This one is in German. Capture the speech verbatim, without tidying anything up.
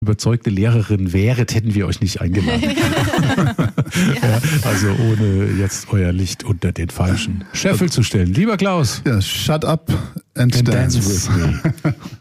überzeugte Lehrerin wäret, hätten wir euch nicht eingeladen. ja, also ohne jetzt euer Licht unter den falschen Scheffel zu stellen. Lieber Klaus. Ja, shut up and, and dance, dance with me.